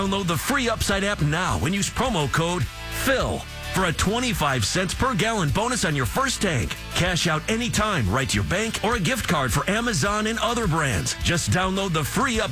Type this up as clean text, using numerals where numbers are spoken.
Download the free Upside app now and use promo code PHIL for a 25 cents per gallon bonus on your first tank. Cash out anytime right to your bank or a gift card for Amazon and other brands. Just download the free Upside